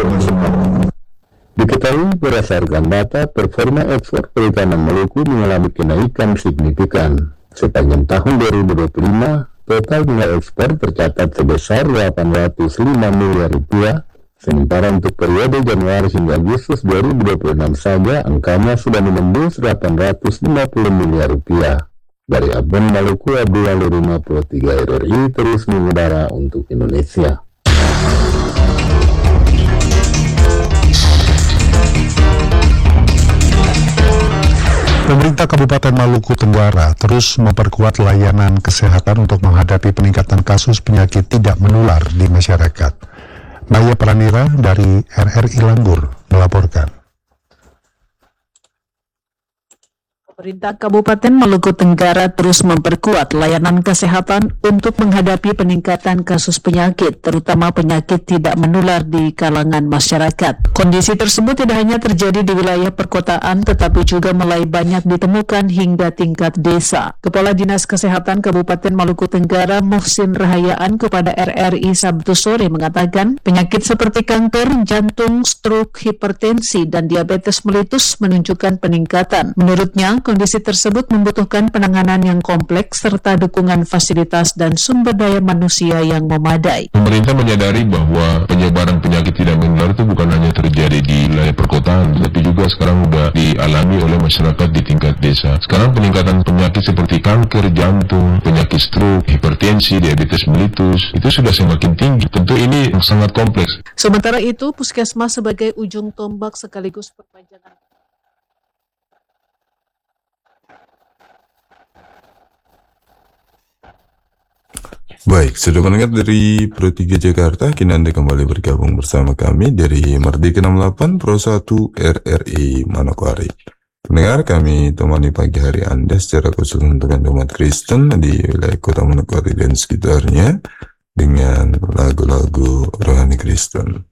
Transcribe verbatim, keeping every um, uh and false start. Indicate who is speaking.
Speaker 1: internasional. Diketahui berdasarkan data performa ekspor perikanan Maluku mengalami kenaikan signifikan. Sepanjang tahun dua ribu dua puluh lima, total nilai ekspor tercatat sebesar delapan ratus lima miliar rupiah, sementara untuk periode Januari hingga Agustus dua ribu dua puluh enam saja angkanya sudah menembus delapan ratus lima puluh miliar rupiah. Dari Ambon, Maluku, Abdullah lima puluh tiga R R I terus mengudara untuk Indonesia.
Speaker 2: Pemerintah Kabupaten Maluku Tenggara terus memperkuat layanan kesehatan untuk menghadapi peningkatan kasus penyakit tidak menular di masyarakat. Maya Pranira dari R R I Langgur melaporkan.
Speaker 3: Pemerintah Kabupaten Maluku Tenggara terus memperkuat layanan kesehatan untuk menghadapi peningkatan kasus penyakit, terutama penyakit tidak menular di kalangan masyarakat. Kondisi tersebut tidak hanya terjadi di wilayah perkotaan, tetapi juga mulai banyak ditemukan hingga tingkat desa. Kepala Dinas Kesehatan Kabupaten Maluku Tenggara, Muhsin Rahayaan, kepada R R I Sabtu sore mengatakan, penyakit seperti kanker, jantung, stroke, hipertensi, dan diabetes melitus menunjukkan peningkatan. Menurutnya, kondisi tersebut membutuhkan penanganan yang kompleks serta dukungan fasilitas dan sumber daya manusia yang memadai.
Speaker 4: Pemerintah menyadari bahwa penyebaran penyakit tidak menular itu bukan hanya terjadi di wilayah perkotaan, tapi juga sekarang sudah dialami oleh masyarakat di tingkat desa. Sekarang peningkatan penyakit seperti kanker, jantung, penyakit stroke, hipertensi, diabetes melitus itu sudah semakin tinggi. Tentu ini sangat kompleks.
Speaker 3: Sementara itu, Puskesmas sebagai ujung tombak sekaligus perpanjangan.
Speaker 5: Baik, sudah mendengar dari Pro tiga Jakarta, kini Anda kembali bergabung bersama kami dari Merdeka enam puluh delapan Pro satu R R I Manokwari. Pendengar, kami temani pagi hari Anda secara khusus untuk umat Kristen di wilayah kota Manokwari dan sekitarnya dengan lagu-lagu rohani Kristen.